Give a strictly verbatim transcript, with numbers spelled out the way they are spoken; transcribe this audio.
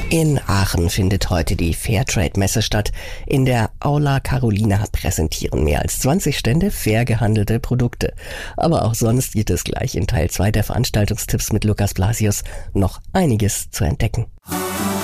In Aachen findet heute die Fairtrade-Messe statt. In der Aula Carolina präsentieren mehr als zwanzig Stände fair gehandelte Produkte. Aber auch sonst gibt es gleich in Teil zwei der Veranstaltungstipps mit Lukas Blasius noch einiges zu entdecken.